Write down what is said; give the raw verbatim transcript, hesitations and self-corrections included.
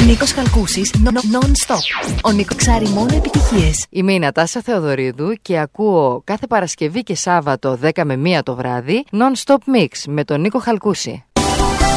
Νίκος Χαλκούσης, non-stop. Ο Νίκο Ξάρη, μόνο επιτυχίες. Είμαι η Νατάσα Θεοδωρίδου και ακούω κάθε Παρασκευή και Σάββατο δέκα με μία το βράδυ Non-stop Mix με τον Νίκο Χαλκούση.